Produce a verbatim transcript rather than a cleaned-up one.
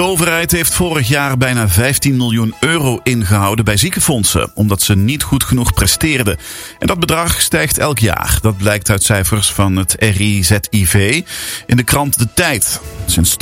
De overheid heeft vorig jaar bijna vijftien miljoen euro ingehouden bij ziekenfondsen, omdat ze niet goed genoeg presteerden. En dat bedrag stijgt elk jaar. Dat blijkt uit cijfers van het R I Z I V in de krant De Tijd. Sinds